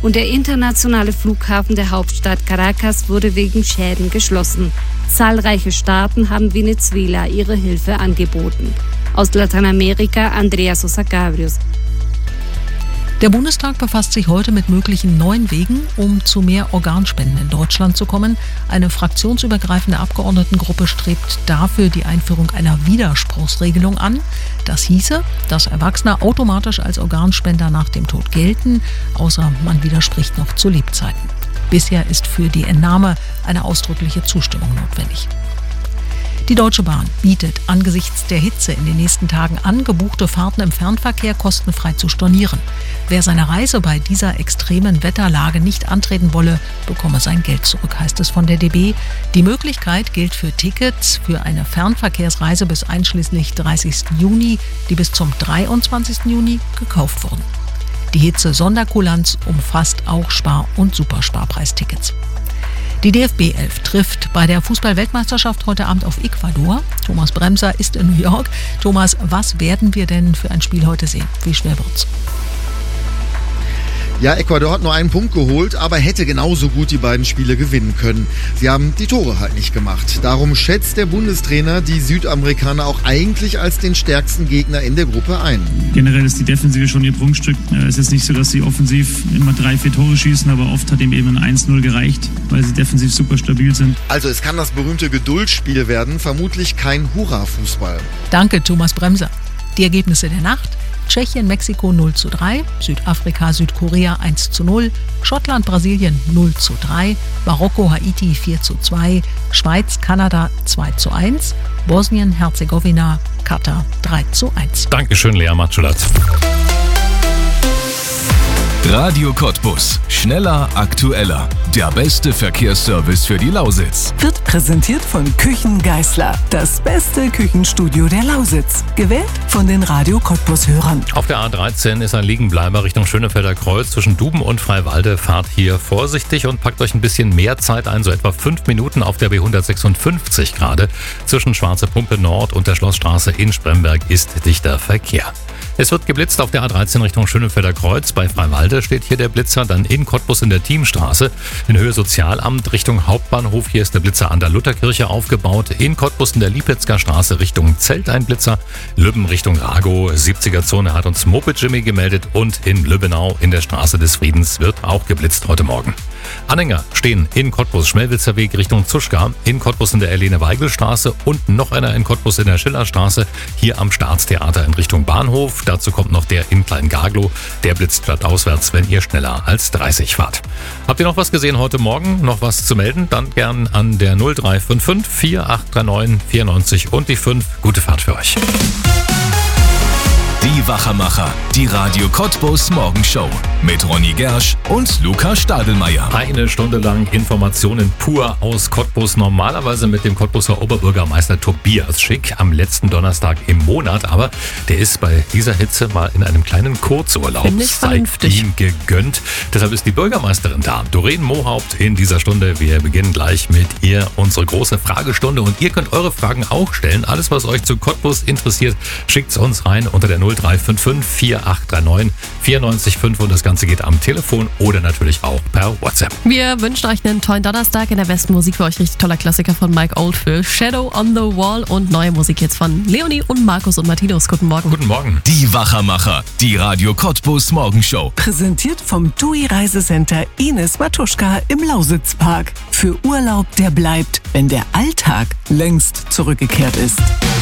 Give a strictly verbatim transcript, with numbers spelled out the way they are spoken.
und der internationale Flughafen der Hauptstadt Caracas wurde wegen Schäden geschlossen. Zahlreiche Staaten haben Venezuela ihre Hilfe angeboten. Aus Lateinamerika Andrea Sosa Cabrios. Der Bundestag befasst sich heute mit möglichen neuen Wegen, um zu mehr Organspenden in Deutschland zu kommen. Eine fraktionsübergreifende Abgeordnetengruppe strebt dafür die Einführung einer Widerspruchsregelung an. Das hieße, dass Erwachsene automatisch als Organspender nach dem Tod gelten, außer man widerspricht noch zu Lebzeiten. Bisher ist für die Entnahme eine ausdrückliche Zustimmung notwendig. Die Deutsche Bahn bietet angesichts der Hitze in den nächsten Tagen an, gebuchte Fahrten im Fernverkehr kostenfrei zu stornieren. Wer seine Reise bei dieser extremen Wetterlage nicht antreten wolle, bekomme sein Geld zurück, heißt es von der D B. Die Möglichkeit gilt für Tickets für eine Fernverkehrsreise bis einschließlich dreißigsten Juni, die bis zum dreiundzwanzigsten Juni gekauft wurden. Die Hitze-Sonderkulanz umfasst auch Spar- und Supersparpreistickets. Die D F B elf trifft bei der Fußball-Weltmeisterschaft heute Abend auf Ecuador. Thomas Bremser ist in New York. Thomas, was werden wir denn für ein Spiel heute sehen? Wie schwer wird's? Ja, Ecuador hat nur einen Punkt geholt, aber hätte genauso gut die beiden Spiele gewinnen können. Sie haben die Tore halt nicht gemacht. Darum schätzt der Bundestrainer die Südamerikaner auch eigentlich als den stärksten Gegner in der Gruppe ein. Generell ist die Defensive schon ihr Prunkstück. Es ist nicht so, dass sie offensiv immer drei, vier Tore schießen, aber oft hat ihm eben ein eins null gereicht, weil sie defensiv super stabil sind. Also es kann das berühmte Geduldsspiel werden, vermutlich kein Hurra-Fußball. Danke, Thomas Bremser. Die Ergebnisse der Nacht: Tschechien, Mexiko null zu drei, Südafrika, Südkorea eins zu null, Schottland, Brasilien null zu drei, Marokko, Haiti vier zu zwei, Schweiz, Kanada zwei zu eins, Bosnien, Herzegowina, Katar drei zu eins. Dankeschön, Lea Matschulat. Radio Cottbus. Schneller, aktueller. Der beste Verkehrsservice für die Lausitz. Wird präsentiert von Küchen Geisler. Das beste Küchenstudio der Lausitz. Gewählt von den Radio Cottbus-Hörern. Auf der A dreizehn ist ein Liegenbleiber Richtung Schönefelder Kreuz zwischen Duben und Freiwalde. Fahrt hier vorsichtig und packt euch ein bisschen mehr Zeit ein, so etwa fünf Minuten auf der B hundertsechsundfünfzig gerade. Zwischen Schwarze Pumpe Nord und der Schlossstraße in Spremberg ist dichter Verkehr. Es wird geblitzt auf der A dreizehn Richtung Schönefelder Kreuz. Bei Freiwalde steht hier der Blitzer, dann in Cottbus in der Thiemstraße. In Höhe Sozialamt Richtung Hauptbahnhof, hier ist der Blitzer an der Lutherkirche aufgebaut. In Cottbus in der Liepetzger Straße Richtung Zelt ein Blitzer. Lübben Richtung Rago, siebziger Zone hat uns Moped Jimmy gemeldet. Und in Lübbenau in der Straße des Friedens wird auch geblitzt heute Morgen. Anhänger stehen in Cottbus Schmelwitzer Weg Richtung Zuschka, in Cottbus in der Helene-Weigel-Straße und noch einer in Cottbus in der Schillerstraße, hier am Staatstheater in Richtung Bahnhof. Dazu kommt noch der in Kleingaglow, der blitzt auswärts, wenn ihr schneller als dreißig fahrt. Habt ihr noch was gesehen heute Morgen? Noch was zu melden? Dann gern an der null drei fünf fünf vier acht drei neun vier neun und die fünf. Gute Fahrt für euch. Die Wachermacher, die Radio Cottbus Morgenshow mit Ronny Gersch und Luca Stadelmeier. Eine Stunde lang Informationen pur aus Cottbus, normalerweise mit dem Cottbuser Oberbürgermeister Tobias Schick am letzten Donnerstag im Monat, aber der ist bei dieser Hitze mal in einem kleinen Kurzurlaub. Sei ihm gegönnt. Deshalb ist die Bürgermeisterin da, Doreen Mohaupt, in dieser Stunde. Wir beginnen gleich mit ihr unsere große Fragestunde und ihr könnt eure Fragen auch stellen. Alles, was euch zu Cottbus interessiert, schickt's uns rein unter der null drei fünf fünf vier acht drei neun vier neun fünf und das Ganze geht am Telefon oder natürlich auch per WhatsApp. Wir wünschen euch einen tollen Donnerstag. In der besten Musik für euch richtig toller Klassiker von Mike Oldfield, Shadow on the Wall und neue Musik jetzt von Leonie und Markus und Martinus. Guten Morgen. Guten Morgen. Die Wachermacher, die Radio Cottbus Morgenshow. Präsentiert vom T U I Reisecenter Ines Matuschka im Lausitzpark. Für Urlaub, der bleibt, wenn der Alltag längst zurückgekehrt ist.